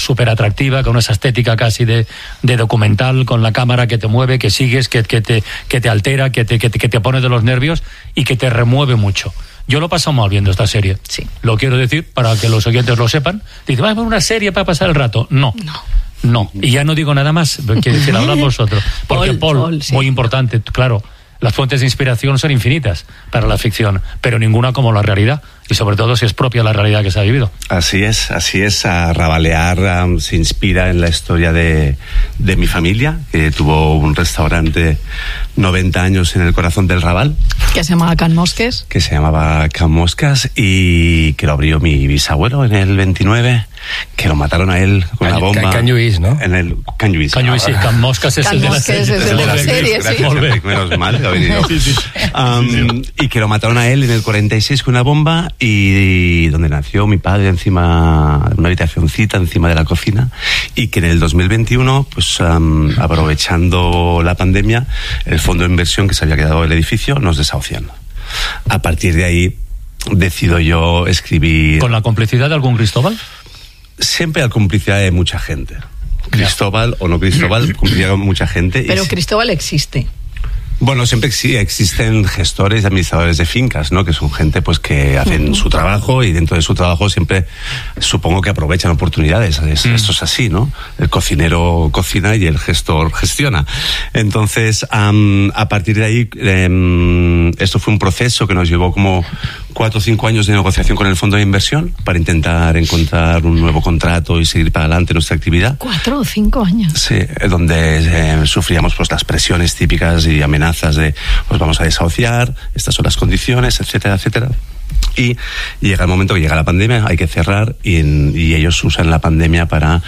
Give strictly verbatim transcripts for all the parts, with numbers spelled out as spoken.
súper atractiva, con esa estética casi de, de documental, con la cámara que te mueve, que sigues, que, que, te, que te altera, que te, que, te, que te pone de los nervios y que te remueve mucho. Yo lo he pasado mal viendo esta serie. Sí. Lo quiero decir para que los oyentes lo sepan. Dice, vamos a ver una serie para pasar el rato. No. No. No. Y ya no digo nada más. Quiero decir, hablad vosotros. Porque Paul, Paul, Paul sí. Muy importante, claro. Las fuentes de inspiración son infinitas para la ficción, pero ninguna como la realidad, y sobre todo si es propia la realidad que se ha vivido. Así es, así es. A Rabalear um, se inspira en la historia de, de mi familia, que tuvo un restaurante noventa años en el corazón del Raval. Que se llamaba Can Mosques. Que se llamaba Can Mosques y que lo abrió mi bisabuelo en el veintinueve, que lo mataron a él con Can, la bomba. Can, Can Lluís, ¿no? En el Can Lluís. Can Lluís, sí. Can Mosques es Can el de la Mosques serie. es el de la serie, sí. Gracias, menos mal que ha venido. Sí, sí. Um, sí, sí. Y que lo mataron a él en el cuarenta y seis con una bomba, y, y donde nació mi padre, encima de una habitacioncita encima de la cocina, y que en el dos mil veintiuno, pues um, aprovechando la pandemia, el fondo de inversión que se había quedado el edificio nos desahucian. A partir de ahí decido yo escribir... ¿Con la complicidad de algún Cristóbal? Siempre hay complicidad de mucha gente. Cristóbal o no Cristóbal, complicidad con mucha gente. Pero y... Cristóbal existe. Bueno, siempre sí existen gestores y administradores de fincas, ¿no? Que son gente pues que hacen uh-huh. su trabajo, y dentro de su trabajo siempre supongo que aprovechan oportunidades. Es, mm. Esto es así, ¿no? El cocinero cocina y el gestor gestiona. Entonces, um, a partir de ahí, um, esto fue un proceso que nos llevó como cuatro o cinco años de negociación con el fondo de inversión para intentar encontrar un nuevo contrato y seguir para adelante nuestra actividad. ¿Cuatro o cinco años? Sí, donde eh, sufríamos pues las presiones típicas y amenazas de pues vamos a desahuciar, estas son las condiciones, etcétera, etcétera. Y llega el momento que llega la pandemia, hay que cerrar, y, y ellos usan la pandemia para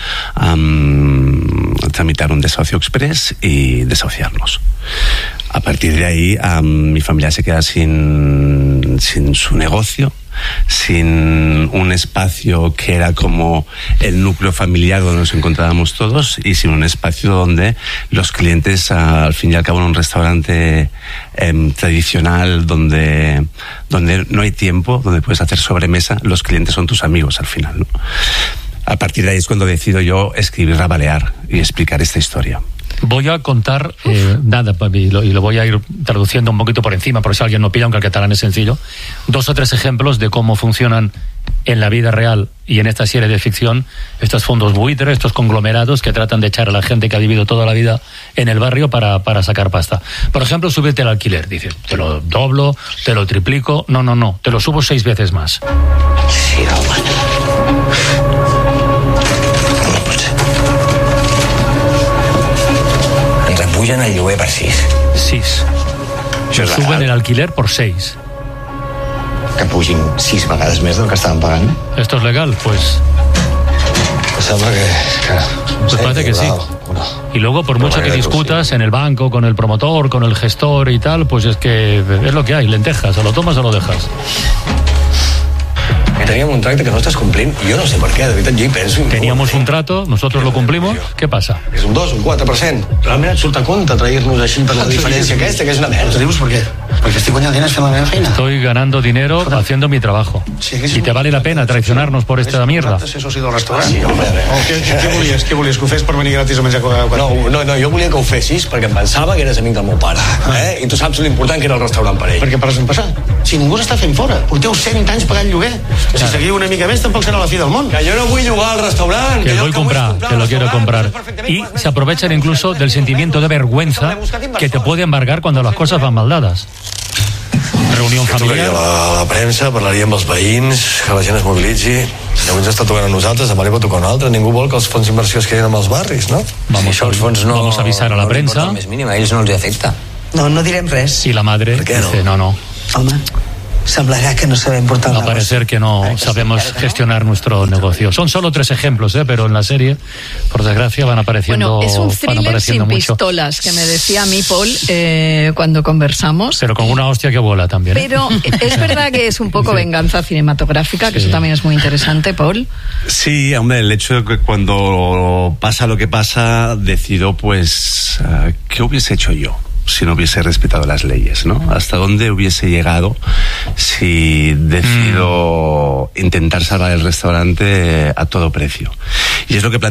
um, tramitar un desahucio express y desahuciarnos. A partir de ahí um, mi familia se queda sin, sin su negocio, sin un espacio que era como el núcleo familiar donde nos encontrábamos todos, y sin un espacio donde los clientes, al fin y al cabo, en un restaurante eh, tradicional donde, donde no hay tiempo, donde puedes hacer sobremesa, los clientes son tus amigos al final, ¿no? A partir de ahí es cuando decido yo escribir Rabalear y explicar esta historia. Voy a contar, eh, nada, y lo, y lo voy a ir traduciendo un poquito por encima, por si alguien no pilla, aunque el catalán es sencillo, dos o tres ejemplos de cómo funcionan en la vida real y en esta serie de ficción estos fondos buitre, estos conglomerados que tratan de echar a la gente que ha vivido toda la vida en el barrio para, para sacar pasta. Por ejemplo, subirte el alquiler, dice, te lo doblo, te lo triplico, no, no, no, te lo subo seis veces más. Sí, home. Pugen el lloguer per sis. Sis. Se suben el alquiler por seis. Que pugin sis vegades més del que estaven pagant. ¿Esto es legal? Pues... Sembla que... que no pues sé, parece que sí. No. Y luego, por mucho que discutas en el banco, con el promotor, con el gestor y tal, pues es que es lo que hay, lentejas, o lo tomas o lo dejas. Que teníem un tracte que no estàs complint, i jo no sé per què, de veritat, jo hi penso... Teníamos un trato, nosotros lo cumplimos, ¿qué pasa? És un dos, un quatre per cent. Realment et surt a compte trair-nos així per la diferència aquesta, que és una merda. Dius per què? Perquè estic guanyant diners fent la meva feina. Estoy ganando dinero haciendo mi trabajo. Y te vale la pena traicionarnos por esta mierda. Ser soci del restaurant. Sí, home, oh, què, què volies? Què volies? Que ho fes per venir gratis a menjar quatre? No, no, no, jo volia que ho fessis perquè em pensava que eres amic del meu pare. Eh? I tu saps l'important que era el restaurant per ell. Perquè per passar. Si ningú s'està fent fora. Porteu cent anys pagant lloguer. Si seguiu una mica més, tampoc serà la fi del món. Que jo no vull jugar al restaurant. Que, que voy a comprar, que lo quiero comprar. Y se aprovechan incluso del sentimiento de vergüenza que te puede embargar cuando las cosas van mal dadas. Reunión familiar. A la premsa, parlaria amb els veïns, que la gent es mobilitzi. Avui ens està tocant a nosaltres, demà li pot tocar a un altre. Ningú vol que els fons d'inversió es quedin amb els barris, no? Vamos, si els fons no, vamos a avisar a la no prensa. El més mínim, a ells no els afecta. No, no direm res. Y la madre dice, no, no. Home, semblará que no sabem portar Va a parecer que no sabemos gestionar nuestro negocio. Son solo tres ejemplos, ¿eh? Pero en la serie, por desgracia, van apareciendo. Bueno, es un thriller sin mucho. pistolas, que me decía a mí Paul eh, cuando conversamos. Pero con una hostia que vuela también. ¿eh? Pero es verdad que es un poco sí. venganza cinematográfica, que sí. Eso también es muy interesante, Paul. Sí, hombre, el hecho de que cuando pasa lo que pasa, decido, pues, uh, ¿qué hubiese hecho yo? si no hubiese respetado las leyes, ¿no? ¿Hasta dónde hubiese llegado si decido mm. intentar salvar el restaurante a todo precio? Y es lo que